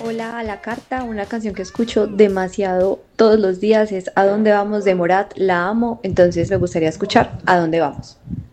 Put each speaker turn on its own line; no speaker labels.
Hola a la carta, una canción que escucho demasiado todos los días es ¿A dónde vamos de Morat? La amo, entonces me gustaría escuchar ¿A dónde vamos?